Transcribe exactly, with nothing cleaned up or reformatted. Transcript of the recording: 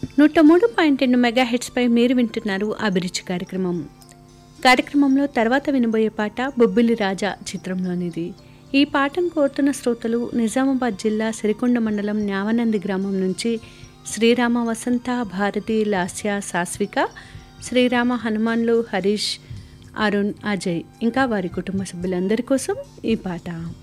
నూట మూడు పాయింట్ రెండు మెగా హెడ్స్పై మీరు వింటున్నారు అభిరుచి కార్యక్రమం. కార్యక్రమంలో తర్వాత వినబోయే పాట బొబ్బిలి రాజా చిత్రంలోనిది. ఈ పాటను కోరుతున్న శ్రోతలు నిజామాబాద్ జిల్లా సిరికొండ మండలం న్యావనంది గ్రామం నుంచి శ్రీరామ వసంత, భారతి, లాస్య, సాస్విక, శ్రీరామ, హనుమాన్లు, హరీష్, అరుణ్, అజయ్ ఇంకా వారి కుటుంబ సభ్యులందరి కోసం ఈ పాట.